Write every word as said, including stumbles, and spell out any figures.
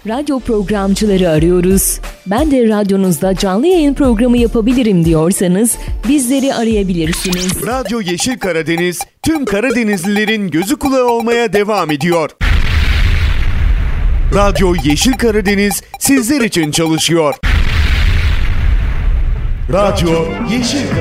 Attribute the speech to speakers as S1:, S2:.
S1: Radyo programcıları arıyoruz. Ben de radyonuzda canlı yayın programı yapabilirim diyorsanız bizleri arayabilirsiniz.
S2: Radyo Yeşil Karadeniz tüm Karadenizlilerin gözü kulağı olmaya devam ediyor. Radyo Yeşil Karadeniz sizler için çalışıyor. Radyo Yeşil Karadeniz.